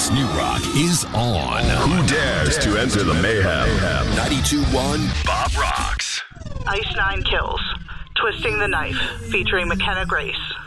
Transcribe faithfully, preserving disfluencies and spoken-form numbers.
Best New Rock is on. Who dares to enter the mayhem? ninety-two point one Bob Rocks. Ice Nine Kills, Twisting the Knife, featuring McKenna Grace.